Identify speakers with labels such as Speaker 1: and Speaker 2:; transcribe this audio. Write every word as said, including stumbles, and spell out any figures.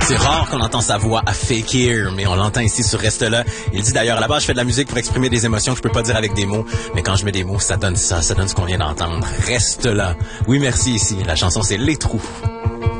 Speaker 1: C'est rare qu'on entend sa voix à Fake Here, mais on l'entend ici sur Reste là. Il dit d'ailleurs, là-bas, je fais de la musique pour exprimer des émotions que je peux pas dire avec des mots, mais quand je mets des mots, ça donne ça, ça donne ce qu'on vient d'entendre. Reste là. Oui, merci ici. La chanson, c'est Les Trous.